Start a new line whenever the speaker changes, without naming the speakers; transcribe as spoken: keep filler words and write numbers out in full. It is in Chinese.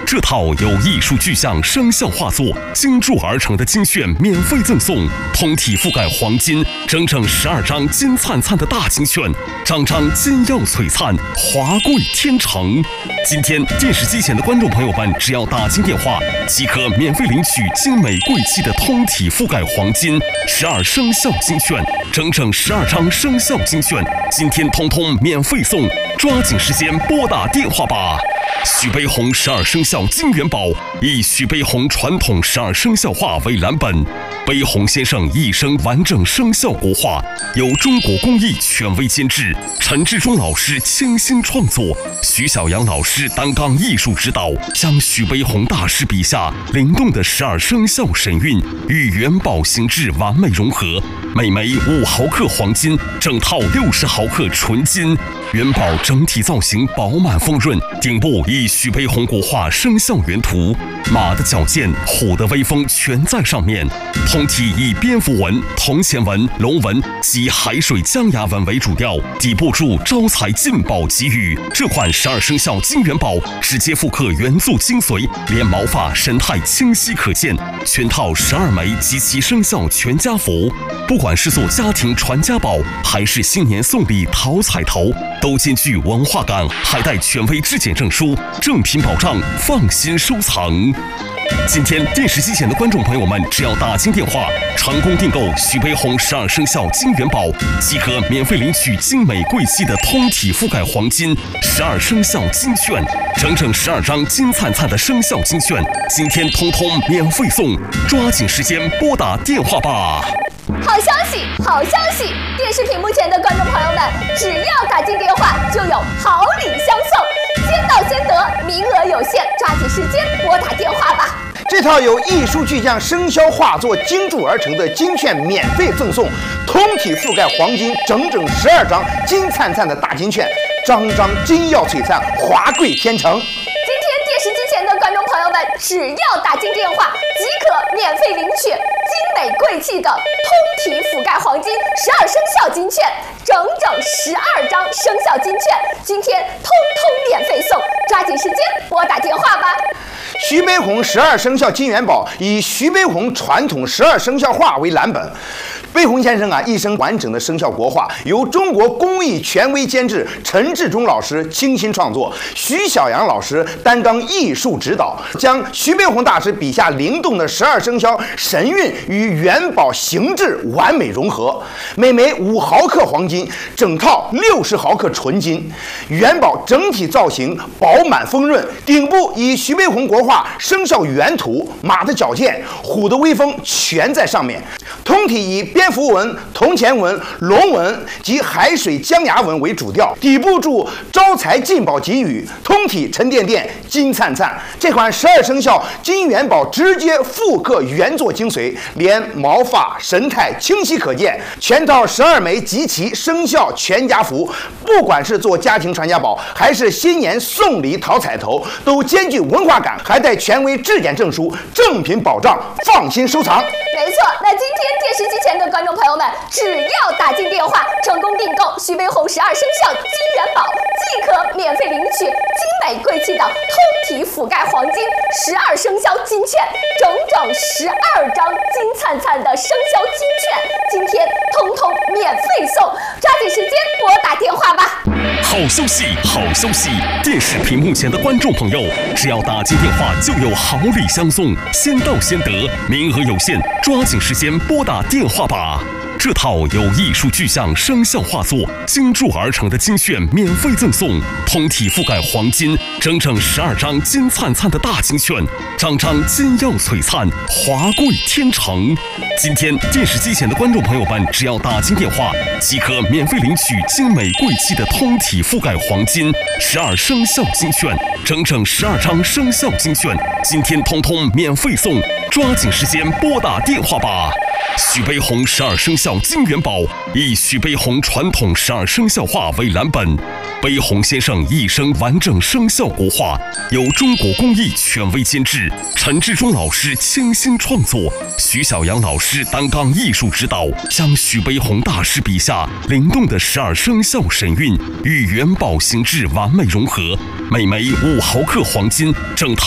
这套由艺术具象生肖画作精铸而成的精选免费赠送，通体覆盖黄金，整整十二张金灿灿的大金券，张张金耀璀璨，华贵天成。今天电视机前的观众朋友们，只要打进电话，即可免费领取精美贵气的通体覆盖黄金十二生肖金券，整整十二张生肖金券，今天通通免费送，抓紧时间拨打电话吧。徐悲鸿十二生肖金元宝以徐悲鸿传统十二生肖画为蓝本，悲鸿先生一生完整生肖国画，由中国工艺权威监制，陈志忠老师倾心创作，徐小阳老师担纲艺术指导，将徐悲鸿大师笔下灵动的十二生肖神韵与元宝形制完美融合。每枚五毫克黄金，整套六十毫克纯金。元宝整体造型饱满丰润，顶部以徐悲鸿国画生肖原图，马的矫健，虎的威风全在上面。通体以蝙蝠纹、铜钱纹、龙纹及海水江崖纹为主调，底部注招财进宝吉语。这款十二生肖金元宝直接复刻原作精髓，连毛发神态清晰可见。全套十二枚及其生肖全家福，不管是做家庭传家宝，还是新年送礼讨彩头，都兼具文化感，还带权威质检证书，正品保障，放心收藏。今天电视机前的观众朋友们，只要打进电话，成功订购徐悲鸿十二生肖金元宝，即可免费领取精美贵气的通体覆盖黄金十二生肖金券，整整十二张金灿灿的生肖金券，今天通通免费送，抓紧时间拨打电话吧。
好消息，好消息！电视屏幕前的观众朋友们，只要打进电话，就有好礼相送，先到先得，名额有限，抓紧时间拨打电话吧。
这套由艺术巨匠生肖画作精铸而成的金券免费赠送，通体覆盖黄金整整十二张金灿灿的大金券，张张金耀璀璨，华贵天成。
今天电视机前的观众朋友们，只要打进电话，即可免费领取精美贵气的通体覆盖黄金十二生肖金券，整整十二张生肖金券，今天通通免费送，抓紧时间拨打电话吧。
徐悲鸿十二生肖金元宝以徐悲鸿传统十二生肖画为蓝本。悲鸿先生啊，一生完整的生肖国画，由中国工艺权威监制，陈志忠老师倾心创作，徐小阳老师担当艺术指导，将徐悲鸿大师笔下灵动的十二生肖神韵与元宝形制完美融合。每枚五毫克黄金，整套六十毫克纯金。元宝整体造型饱满丰润，顶部以徐悲鸿国画生肖原图，马的矫健，虎的威风全在上面。通体以蝙蝠纹、铜钱纹、龙纹及海水江崖纹为主调，底部注招财进宝吉语，通体沉甸甸，金灿灿。这款十二生肖金元宝直接复刻原作精髓，连毛发神态清晰可见。全套十二枚集齐生肖全家福，不管是做家庭传家宝，还是新年送礼讨彩头，都兼具文化感，还带权威质检证书，正品保障，放心收藏。
没错，那今天电视机前的观众朋友们，只要打进电话，成功订购徐悲鸿十二生肖金元宝，即可免费领取精美贵气的通体覆盖黄金十二生肖金券，整整十二张金灿灿的生肖金券，今天通通免费送，抓紧时间拨打电话吧。
好消息，好消息！电视屏幕前的观众朋友，只要打进电话，就有好礼相送，先到先得，名额有限，抓紧时间拨打电话吧。这套由艺术具象生肖画作精铸而成的金券免费赠送，通体覆盖黄金，整整十二张金灿灿的大金券，张张金耀璀璨，华贵天成。今天电视机前的观众朋友们，只要打进电话，即可免费领取精美贵气的通体覆盖黄金十二生肖金券，整整十二张生肖金券，今天通通免费送，抓紧时间拨打电话吧。徐悲鸿十二生肖金元宝以徐悲鸿传统十二生肖画为蓝本，悲鸿先生一生完整生肖国画，由中国工艺权威监制，陈志忠老师倾心创作，徐小阳老师担纲艺术指导，将徐悲鸿大师笔下灵动的十二生肖神韵与元宝形制完美融合。每枚五毫克黄金，整套